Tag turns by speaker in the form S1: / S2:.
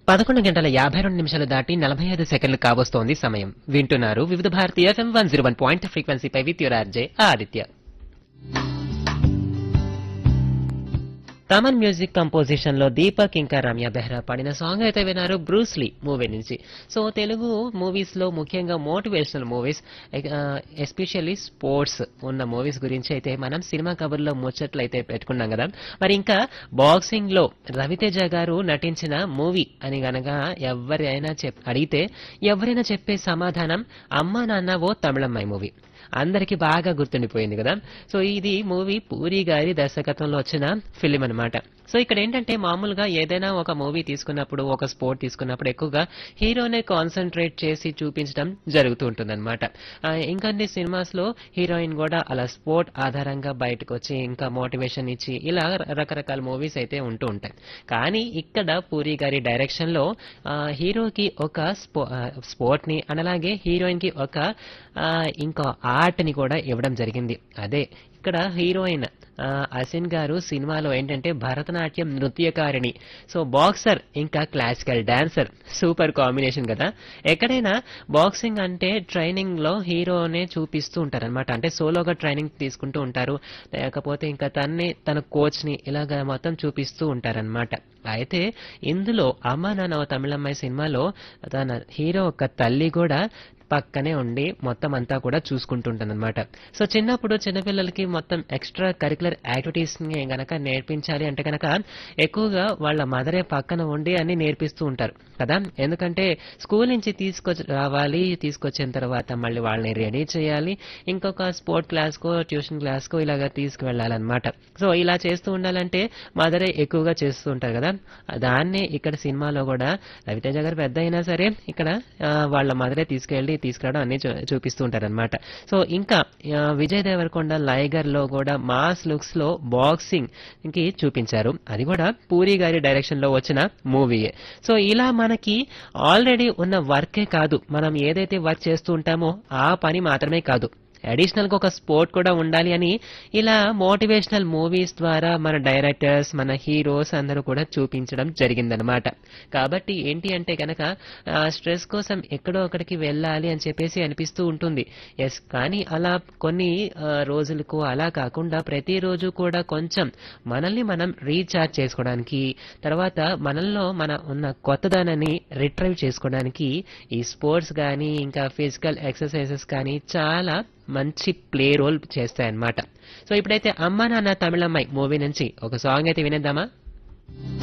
S1: 11 గంటల 52 నిమిషాలు దాటి 45 సెకండ్లు కావస్తోంది సమయం. వింటున్నారు వివిధ భారతీయ FM 101 ఫ్రీక్వెన్సీపై with your RJ Aditya. Thaman music composition లో దీపక్ ఇంకా రమ్య బెహ్రా పాడిన సాంగ్ అయితే విన్నారు బ్రూస్లీ మూవీ నుంచి. సో తెలుగు మూవీస్ లో ముఖ్యంగా మోటివేషనల్ మూవీస్, ఎస్పెషల్లీ స్పోర్ట్స్ ఉన్న మూవీస్ గురించి అయితే మనం సినిమా కబుర్లో ముచ్చట్లు అయితే పెట్టుకున్నాం కదా. మరి ఇంకా బాక్సింగ్ లో రవితేజ గారు నటించిన మూవీ అని గనక అడిగితే ఎవరైనా చెప్పే సమాధానం అమ్మా నాన్న ఓ తమిళమ్మాయి మూవీ. అందరికి బాగా గుర్తుండిపోయింది కదా. సో ఇది మూవీ పూరి గారి దర్శకత్వంలో వచ్చిన ఫిలిం అనమాట. సో ఇక్కడ ఏంటంటే మామూలుగా ఏదైనా ఒక మూవీ తీసుకున్నప్పుడు, ఒక స్పోర్ట్ తీసుకున్నప్పుడు ఎక్కువగా హీరోనే కాన్సన్ట్రేట్ చేసి చూపించడం జరుగుతూ ఉంటుందన్నమాట. ఇంకొన్ని సినిమాస్ లో హీరోయిన్ కూడా అలా స్పోర్ట్ ఆధారంగా బయటకు వచ్చి ఇంకా మోటివేషన్ ఇచ్చి ఇలా రకరకాల మూవీస్ అయితే ఉంటూ ఉంటాయి. కానీ ఇక్కడ పూరి గారి డైరెక్షన్ లో హీరోకి ఒక స్పోర్ట్ ని అలాగే హీరోయిన్ కి ఒక ఇంకో ఆర్ట్ ని కూడా ఇవ్వడం జరిగింది. అదే ఇక్కడ హీరోయిన్ అసిన్ గారు సినిమాలో ఏంటంటే భరతనాట్యం నృత్యకారిణి, సో బాక్సర్ ఇంకా క్లాసికల్ డాన్సర్, సూపర్ కాంబినేషన్ కదా. ఎక్కడైనా బాక్సింగ్ అంటే ట్రైనింగ్ లో హీరోనే చూపిస్తూ ఉంటారు అనమాట. అంటే సోలోగా ట్రైనింగ్ తీసుకుంటూ ఉంటారు, లేకపోతే ఇంకా తన కోచ్ ని ఇలాగా మొత్తం చూపిస్తూ ఉంటారనమాట. అయితే ఇందులో అమ్మా నాన్న తమిళమ్మాయి సినిమాలో తన హీరో ఒక తల్లి కూడా పక్కనే ఉండి మొత్తం అంతా కూడా చూసుకుంటుంటానమాట. సో చిన్నప్పుడు చిన్నపిల్లలకి మొత్తం ఎక్స్ట్రా కరికులర్ యాక్టివిటీస్ ని గనక నేర్పించాలి అంటే గనక ఎక్కువగా వాళ్ళ మదరే పక్కన ఉండి అన్ని నేర్పిస్తూ ఉంటారు కదా. ఎందుకంటే స్కూల్ నుంచి రావాలి, తీసుకొచ్చిన తర్వాత మళ్ళీ వాళ్ళని రెడీ చేయాలి, ఇంకొక స్పోర్ట్ క్లాస్ కో ట్యూషన్ క్లాస్ కో ఇలాగా తీసుకువెళ్ళాలన్నమాట. సో ఇలా చేస్తూ ఉండాలంటే మదరే ఎక్కువగా చేస్తూ ఉంటారు కదా. దాన్నే ఇక్కడ సినిమాలో కూడా రవితేజ గారు పెద్ద అయినా సరే ఇక్కడ వాళ్ళ మదరే తీసుకురావడం అన్ని చూపిస్తూ ఉంటారనమాట. సో ఇంకా విజయ్ దేవరకొండ లైగర్ లో కూడా మాస్ లుక్స్ లో బాక్సింగ్ కి చూపించారు. అది కూడా పూరి గారి డైరెక్షన్ లో వచ్చిన మూవీయే. సో ఇలా మనకి ఆల్రెడీ ఉన్న వర్కే కాదు, మనం ఏదైతే వర్క్ చేస్తూ ఉంటామో ఆ పని మాత్రమే కాదు, అడిషనల్ గా ఒక స్పోర్ట్ కూడా ఉండాలి అని ఇలా మోటివేషనల్ మూవీస్ ద్వారా మన డైరెక్టర్స్, మన హీరోస్ అందరూ కూడా చూపించడం జరిగిందనమాట. కాబట్టి ఏంటి అంటే కనుక స్ట్రెస్ కోసం ఎక్కడో ఒకడికి వెళ్ళాలి అని చెప్పేసి అనిపిస్తూ ఉంటుంది. ఎస్, కానీ అలా కొన్ని రోజులకు అలా కాకుండా ప్రతిరోజు కూడా కొంచెం మనల్ని మనం రీఛార్జ్ చేసుకోవడానికి, తర్వాత మనల్లో ఉన్న కొత్తదనాన్ని రిట్రైవ్ చేసుకోవడానికి ఈ స్పోర్ట్స్ కానీ ఇంకా ఫిజికల్ ఎక్సర్సైజెస్ కానీ చాలా మంచి ప్లే రోల్ చేస్తాయన్నమాట. సో ఇప్పుడైతే అమ్మా నాన్న తమిళమ్మాయి మూవీ నుంచి ఒక సాంగ్ అయితే వినేద్దామా.